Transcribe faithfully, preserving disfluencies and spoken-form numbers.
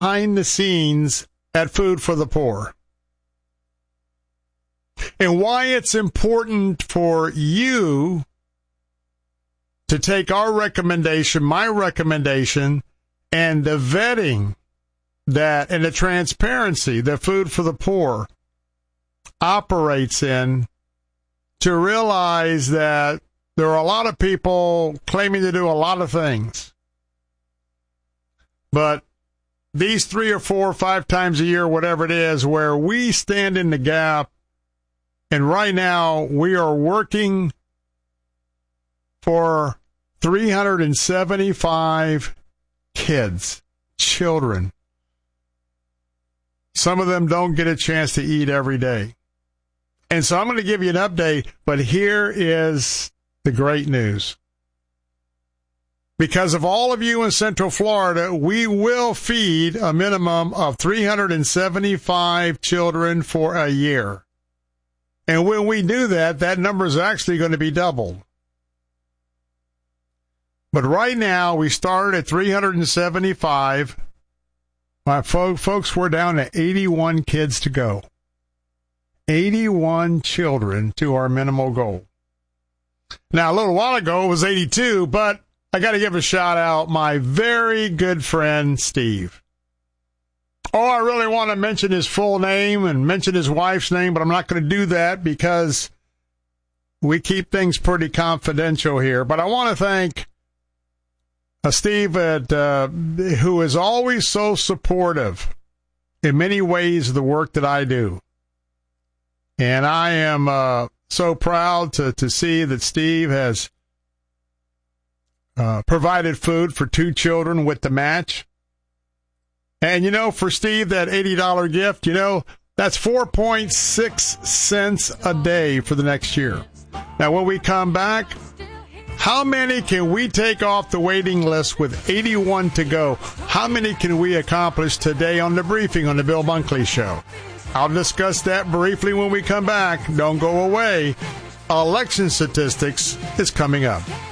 behind the scenes at Food for the Poor and why it's important for you to take our recommendation, my recommendation, and the vetting that and the transparency that Food for the Poor operates in to realize that there are a lot of people claiming to do a lot of things. But these three or four or five times a year, whatever it is, where we stand in the gap, and right now we are working for three hundred seventy-five kids, children. Some of them don't get a chance to eat every day. And so I'm going to give you an update, but here is the great news. Because of all of you in Central Florida, we will feed a minimum of three hundred seventy-five children for a year. And when we do that, that number is actually going to be doubled. But right now, we started at three hundred seventy-five. My fo- folks, we're down to eighty-one kids to go. eighty-one children to our minimal goal. Now, a little while ago, it was eighty-two, but I got to give a shout out my very good friend, Steve. Oh, I really want to mention his full name and mention his wife's name, but I'm not going to do that because we keep things pretty confidential here. But I want to thank uh, Steve, at, uh, who is always so supportive in many ways of the work that I do. And I am uh, so proud to, to see that Steve has uh, provided food for two children with the match. And, you know, for Steve, that eighty dollars gift, you know, that's four point six cents a day for the next year. Now, when we come back, how many can we take off the waiting list with eighty-one to go? How many can we accomplish today on the briefing on the Bill Bunkley Show? I'll discuss that briefly when we come back. Don't go away. Election statistics is coming up.